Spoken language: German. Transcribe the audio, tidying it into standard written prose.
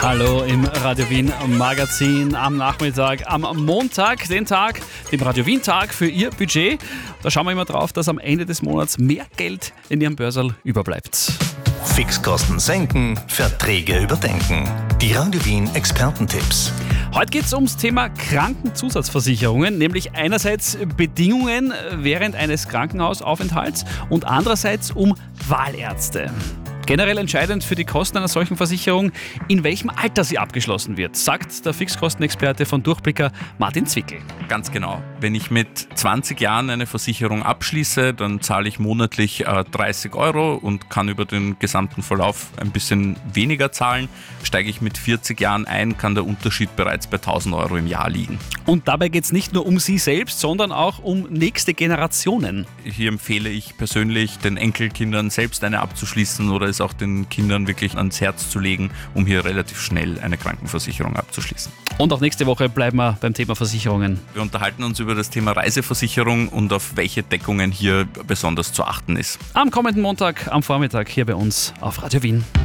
Hallo im Radio Wien Magazin am Nachmittag, am Montag, den Radio Wien Tag für Ihr Budget. Da schauen wir immer drauf, dass am Ende des Monats mehr Geld in Ihrem Börserl überbleibt. Fixkosten senken, Verträge überdenken. Die Radio Wien Expertentipps. Heute geht es ums Thema Krankenzusatzversicherungen, nämlich einerseits Bedingungen während eines Krankenhausaufenthalts und andererseits um Wahlärzte. Generell entscheidend für die Kosten einer solchen Versicherung, in welchem Alter sie abgeschlossen wird, sagt der Fixkostenexperte von Durchblicker Martin Zwickel. Ganz genau. Wenn ich mit 20 Jahren eine Versicherung abschließe, dann zahle ich monatlich 30 € und kann über den gesamten Verlauf ein bisschen weniger zahlen. Steige ich mit 40 Jahren ein, kann der Unterschied bereits bei 1.000 € im Jahr liegen. Und dabei geht es nicht nur um Sie selbst, sondern auch um nächste Generationen. Hier empfehle ich persönlich, den Enkelkindern selbst eine abzuschließen oder es auch den Kindern wirklich ans Herz zu legen, um hier relativ schnell eine Krankenversicherung abzuschließen. Und auch nächste Woche bleiben wir beim Thema Versicherungen. Wir unterhalten uns über das Thema Reiseversicherung und auf welche Deckungen hier besonders zu achten ist. Am kommenden Montag, am Vormittag hier bei uns auf Radio Wien.